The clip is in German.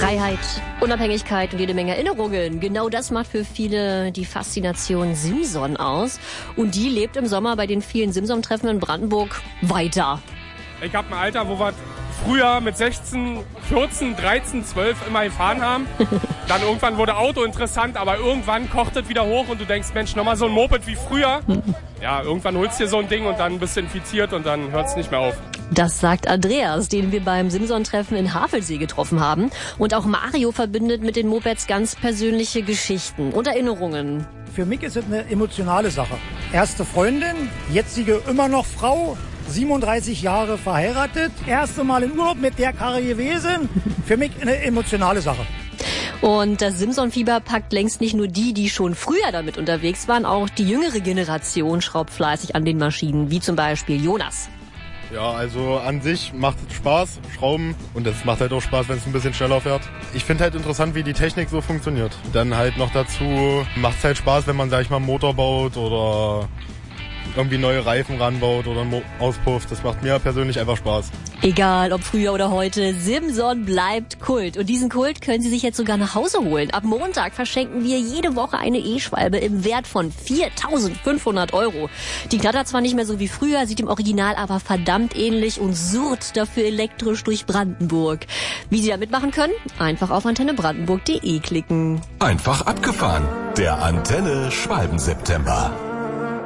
Freiheit, Unabhängigkeit und jede Menge Erinnerungen. Genau das macht für viele die Faszination Simson aus. Und die lebt im Sommer bei den vielen Simson-Treffen in Brandenburg weiter. Ich habe ein Alter, wo wir früher mit 16, 14, 13, 12 immer gefahren haben. Dann irgendwann wurde Auto interessant, aber irgendwann kocht es wieder hoch und du denkst, Mensch, nochmal so ein Moped wie früher. Ja, irgendwann holst du dir so ein Ding und dann bist du infiziert und dann hört es nicht mehr auf. Das sagt Andreas, den wir beim Simson-Treffen in Havelsee getroffen haben. Und auch Mario verbindet mit den Mopeds ganz persönliche Geschichten und Erinnerungen. Für mich ist es eine emotionale Sache. Erste Freundin, jetzige immer noch Frau, 37 Jahre verheiratet, erste Mal in Urlaub mit der Karre gewesen. Für mich eine emotionale Sache. Und das Simson-Fieber packt längst nicht nur die schon früher damit unterwegs waren, auch die jüngere Generation schraubt fleißig an den Maschinen, wie zum Beispiel Jonas. Ja, also an sich macht es Spaß, Schrauben, und es macht halt auch Spaß, wenn es ein bisschen schneller fährt. Ich finde halt interessant, wie die Technik so funktioniert. Dann halt noch dazu macht es halt Spaß, wenn man, sag ich mal, einen Motor baut oder irgendwie neue Reifen ranbaut oder einen Auspuff. Das macht mir persönlich einfach Spaß. Egal, ob früher oder heute, Simson bleibt Kult. Und diesen Kult können Sie sich jetzt sogar nach Hause holen. Ab Montag verschenken wir jede Woche eine E-Schwalbe im Wert von 4.500 €. Die knattert zwar nicht mehr so wie früher, sieht im Original aber verdammt ähnlich und surrt dafür elektrisch durch Brandenburg. Wie Sie da mitmachen können? Einfach auf antennebrandenburg.de klicken. Einfach abgefahren. Der Antenne Schwalben-September.